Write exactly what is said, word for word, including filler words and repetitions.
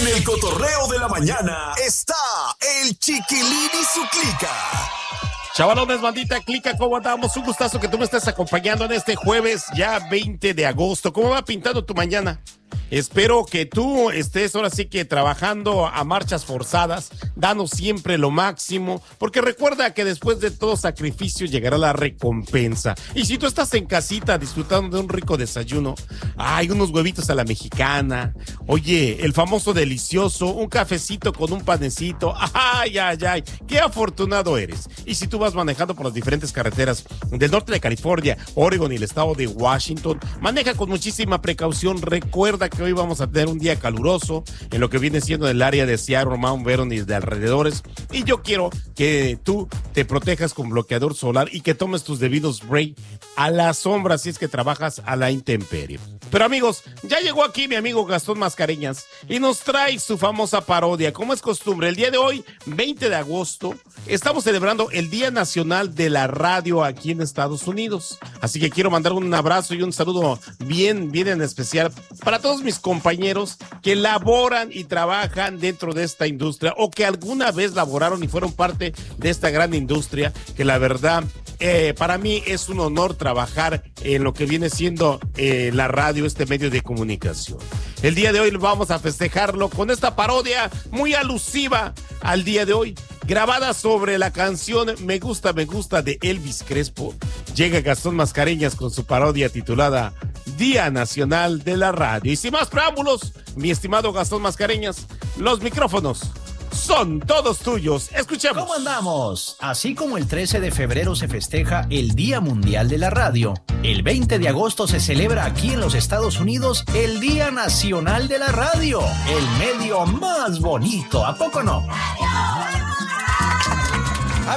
En el cotorreo de la mañana está el Chiquilín y su clica. Chavalones, bandita, clica, ¿cómo andamos? Un gustazo que tú me estés acompañando en este jueves, ya veinte de agosto. ¿Cómo va pintando tu mañana? Espero que tú estés ahora sí que trabajando a marchas forzadas, danos siempre lo máximo, porque recuerda que después de todo sacrificio llegará la recompensa. Y si tú estás en casita disfrutando de un rico desayuno, hay unos huevitos a la mexicana, oye, el famoso delicioso, un cafecito con un panecito, ay, ay, ay, qué afortunado eres. Y si tú vas manejando por las diferentes carreteras del norte de California, Oregon y el estado de Washington, maneja con muchísima precaución. Recuerda que hoy vamos a tener un día caluroso en lo que viene siendo el área de Seattle, Mount Vernon y de alrededores, y yo quiero que tú te protejas con bloqueador solar y que tomes tus debidos break a la sombra si es que trabajas a la intemperie. Pero amigos, ya llegó aquí mi amigo Gastón Mascareñas y nos trae su famosa parodia. Como es costumbre, el día de hoy, veinte de agosto, estamos celebrando el Día Nacional de la Radio aquí en Estados Unidos. Así que quiero mandar un abrazo y un saludo bien, bien en especial para todos mis compañeros que laboran y trabajan dentro de esta industria o que alguna vez laboraron y fueron parte de esta gran industria, que la verdad eh, para mí es un honor trabajar en lo que viene siendo eh, la radio, este medio de comunicación. El día de hoy vamos a festejarlo con esta parodia muy alusiva al día de hoy, grabada sobre la canción Me Gusta, Me Gusta de Elvis Crespo. Llega Gastón Mascareñas con su parodia titulada Día Nacional de la Radio. Y sin más preámbulos, mi estimado Gastón Mascareñas, los micrófonos son todos tuyos. Escuchemos. ¿Cómo andamos? Así como el trece de febrero se festeja el Día Mundial de la Radio, el veinte de agosto se celebra aquí en los Estados Unidos el Día Nacional de la Radio, el medio más bonito, ¿a poco no?